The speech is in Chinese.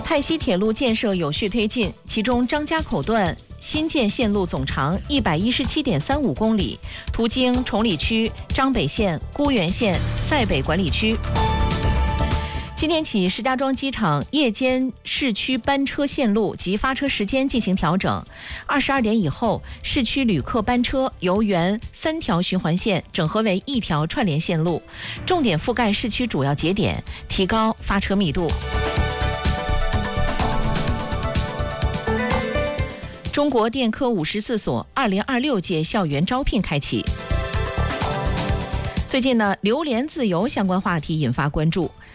泰西铁路建设有序推进，其中张家口段新建线路总长117.35公里，途经崇礼区、张北县、沽源县、赛北管理区。今天起，石家庄机场夜间市区班车线路及发车时间进行调整。22点以后，市区旅客班车由原3条循环线整合为1条串联线路，重点覆盖市区主要节点，提高发车密度。中国电科54所2026届校园招聘开启。最近呢，榴莲自由相关话题引发关注。